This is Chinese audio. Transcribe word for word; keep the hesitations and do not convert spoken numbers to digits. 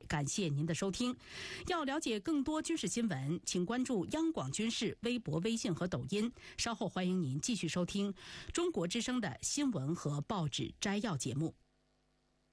感谢您的收听。要了解更多军事新闻，请关注央广军事微博、微信和抖音。稍后欢迎您继续收听中国之声的新闻和报纸摘要节目。